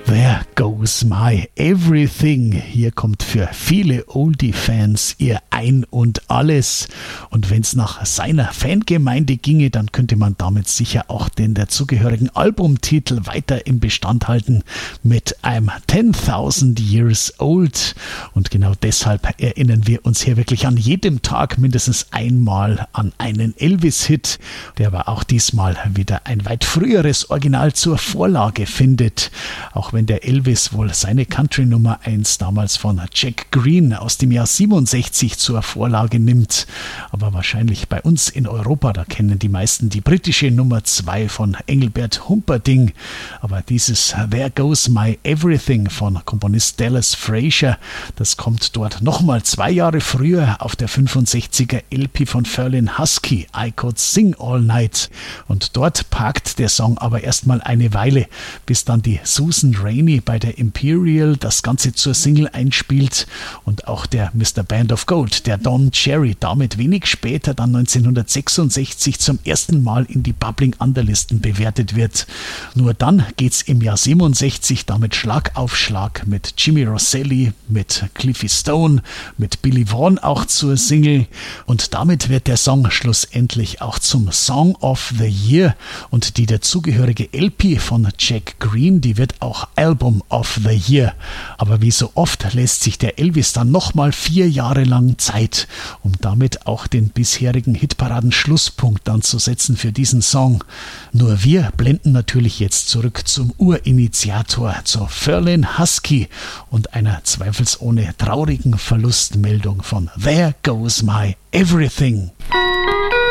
There goes my everything. Hier kommt für viele Oldie-Fans ihr Ein und Alles. Und wenn es nach seiner Fangemeinde ginge, dann könnte man damit sicher auch den dazugehörigen Albumtitel weiter im Bestand halten mit I'm 10,000 Years Old. Und genau deshalb erinnern wir uns hier wirklich an jedem Tag mindestens einmal an einen Elvis-Hit, der aber auch diesmal wieder ein weit früheres Original zur Vorlage findet. Auch wenn der Elvis wohl seine Country Nummer 1 damals von Jack Green aus dem Jahr 67 zur Vorlage nimmt. Aber wahrscheinlich bei uns in Europa, da kennen die meisten die britische Nummer 2 von Engelbert Humperdinck. Aber dieses There Goes My Everything von Komponist Dallas Frazier, das kommt dort nochmal 2 Jahre früher auf der 65er LP von Ferlin Husky, I Could Sing All Night. Und dort parkt der Song aber erstmal eine Weile, bis dann die Susan Rainey bei der Imperial das Ganze zur Single einspielt und auch der Mr. Band of Gold, der Don Cherry, damit wenig später dann 1966 zum ersten Mal in die Bubbling Underlisten bewertet wird. Nur dann geht's im Jahr 67 damit Schlag auf Schlag mit Jimmy Rosselli, mit Cliffy Stone, mit Billy Vaughn auch zur Single und damit wird der Song schlussendlich auch zum Song of the Year und die dazugehörige LP von Jack Green, die wird auch Album of the Year. Aber wie so oft lässt sich der Elvis dann nochmal 4 Jahre lang Zeit, um damit auch den bisherigen Hitparaden-Schlusspunkt dann zu setzen für diesen Song. Nur wir blenden natürlich jetzt zurück zum Urinitiator, zur Ferlin Husky und einer zweifelsohne traurigen Verlustmeldung von There Goes My Everything.